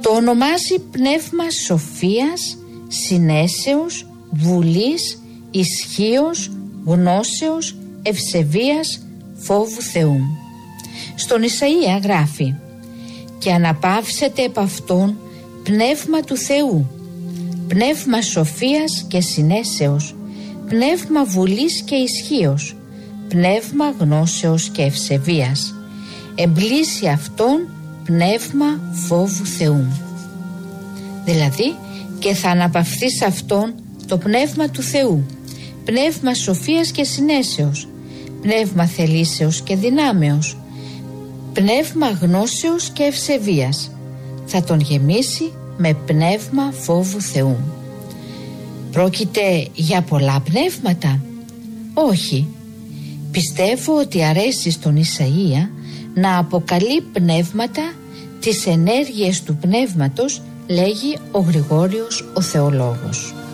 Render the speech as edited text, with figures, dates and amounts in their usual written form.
Το ονομάζει πνεύμα σοφίας, συνέσεως, βουλής, ισχύος, γνώσεως, ευσεβίας, φόβου Θεού. Στον Ισαΐα γράφει: «Και αναπαύσετε επ' αυτόν πνεύμα του Θεού, πνεύμα σοφίας και συνέσεως, πνεύμα βουλής και ισχύος, πνεύμα γνώσεως και ευσεβίας. Εμπλήσει αυτόν πνεύμα φόβου Θεού». Δηλαδή, και θα αναπαυθεί σε αυτόν το πνεύμα του Θεού, πνεύμα σοφίας και συνέσεως, πνεύμα θελήσεως και δυνάμεως, πνεύμα γνώσεως και ευσεβίας. Θα τον γεμίσει με πνεύμα φόβου Θεού. Πρόκειται για πολλά πνεύματα? Όχι. Πιστεύω ότι αρέσει στον Ισαΐα να αποκαλεί πνεύματα, τις ενέργειες του πνεύματος, λέγει ο Γρηγόριος ο θεολόγος.